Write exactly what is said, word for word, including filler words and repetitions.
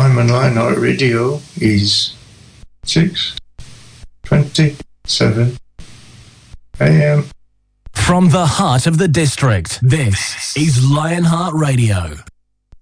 time on Lionheart Radio is six twenty-seven a m. From the heart of the district, this is Lionheart Radio.